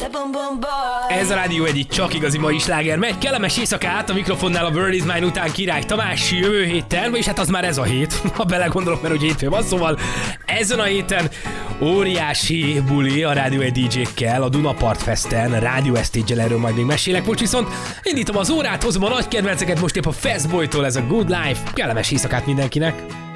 Ez a Rádió egyik csak igazi mai sláger megy. Kellemes éjszakát, a mikrofonnál a World is Mine után Király Tamás jövő héten, és hát az már ez a hét, ha belegondolok, mert hogy hétfő van, szóval ezen a héten óriási buli a Rádió egy DJ-kkel, a Dunapart Festen, Rádió Estage-el, erről majd még mesélek. Most viszont indítom az órát, hozom a nagy kedvenceket, most épp a Fastboy-tól ez a Good Life. Kellemes éjszakát mindenkinek!